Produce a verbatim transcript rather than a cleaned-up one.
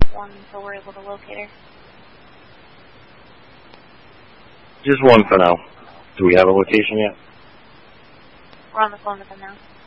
one until we're able to locate her. Just one for now. Do we have a location yet? We're on the phone with them now.